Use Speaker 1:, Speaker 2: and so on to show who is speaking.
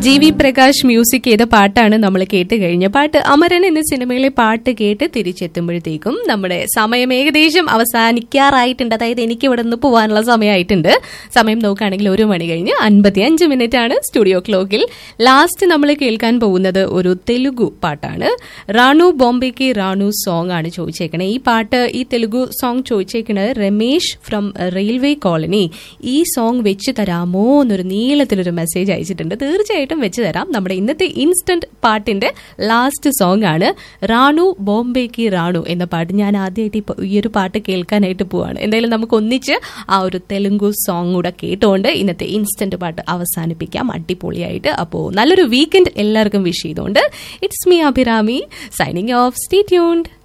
Speaker 1: ജി.വി. Prakash music ചെയ്ത പാട്ടാണ് നമ്മൾ കേട്ട് കഴിഞ്ഞ പാട്ട്. അമരൻ എന്ന സിനിമയിലെ പാട്ട് കേട്ട് തിരിച്ചെത്തുമ്പോഴത്തേക്കും നമ്മുടെ സമയം ഏകദേശം അവസാനിക്കാറായിട്ടുണ്ട്. അതായത് എനിക്ക് ഇവിടെ നിന്ന് പോകാനുള്ള സമയമായിട്ടുണ്ട്. സമയം നോക്കുകയാണെങ്കിൽ 1 മണി കഴിഞ്ഞ് 55 മിനിറ്റ് ആണ് സ്റ്റുഡിയോ ക്ലോക്കിൽ. ലാസ്റ്റ് നമ്മൾ കേൾക്കാൻ പോകുന്നത് ഒരു തെലുഗു പാട്ടാണ്. റാണു ബോംബെക്ക് റാണു സോങ് ആണ് ചോദിച്ചേക്കണേ. ഈ പാട്ട്, ഈ Telugu song ചോദിച്ചേക്കണത് Ramesh from railway colony. ഈ സോങ് വെച്ച് തരാമോ എന്നൊരു നീളത്തിലൊരു മെസ്സേജ് അയച്ചിട്ടുണ്ട്. തീർച്ചയായിട്ടും വെച്ച് തരാം. നമ്മുടെ ഇന്നത്തെ ഇൻസ്റ്റന്റ് പാട്ടിന്റെ ലാസ്റ്റ് സോങ് ആണ് റാണു ബോംബെക്ക് റാണു എന്ന പാട്ട്. ഞാൻ ആദ്യമായിട്ട് ഈ ഒരു പാട്ട് കേൾക്കാനായിട്ട് പോവാണ്. എന്തായാലും നമുക്ക് ഒന്നിച്ച് ആ ഒരു തെലുങ്കു സോങ് കൂടെ കേട്ടുകൊണ്ട് ഇന്നത്തെ ഇൻസ്റ്റന്റ് പാട്ട് അവസാനിപ്പിക്കാം അടിപൊളിയായിട്ട്. അപ്പോൾ നല്ലൊരു വീക്കെൻഡ് എല്ലാവർക്കും വിഷ് ചെയ്തുകൊണ്ട് it's me Abhirami signing off. Stay tuned.